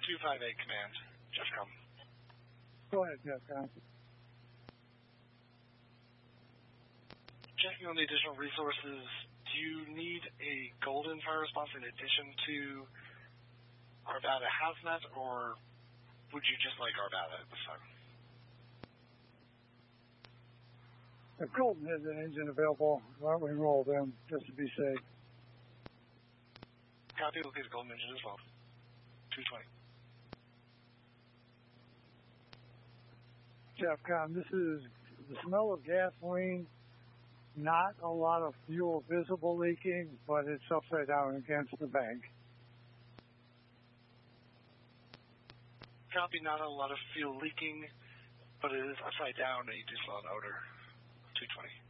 258 command. Jeffcom. Go ahead, Jeffcom. Checking on the additional resources, do you need a golden fire response in addition to Arvada Hazmat, or would you just like Arvada at this time? If Golden has an engine available, why don't we roll them just to be safe? Copy, we'll get a Golden engine as well. 220. Jeffcom, this is the smell of gasoline, not a lot of fuel visible leaking, but it's upside down against the bank. Copy, not a lot of fuel leaking, but it is upside down and you do smell an odor. 220.